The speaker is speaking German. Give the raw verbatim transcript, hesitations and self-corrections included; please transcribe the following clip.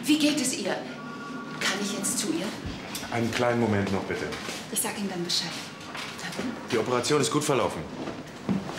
Wie geht es ihr? Kann ich jetzt zu ihr? Einen kleinen Moment noch, bitte. Ich sag Ihnen dann Bescheid. Die Operation ist gut verlaufen.